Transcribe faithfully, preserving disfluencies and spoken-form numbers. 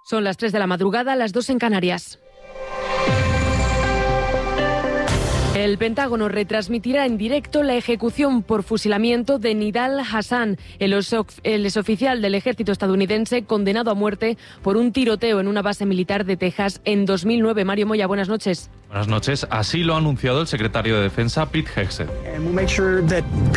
Son las tres de la madrugada, las dos en Canarias. El Pentágono retransmitirá en directo la ejecución por fusilamiento de Nidal Hassan, el exoficial del ejército estadounidense condenado a muerte por un tiroteo en una base militar de Texas en dos mil nueve. Mario Moya, buenas noches. Buenas noches. Así lo ha anunciado el secretario de Defensa, Pete Hegseth.